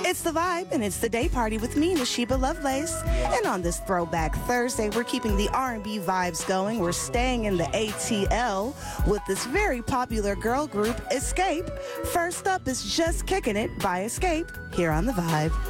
It's The Vibe, and it's the day party with me, Nashiba Lovelace. And on this Throwback Thursday, we're keeping the R&B vibes going. We're staying in the ATL with this very popular girl group, Escape. First up is Just Kicking It by Escape, here on The Vibe.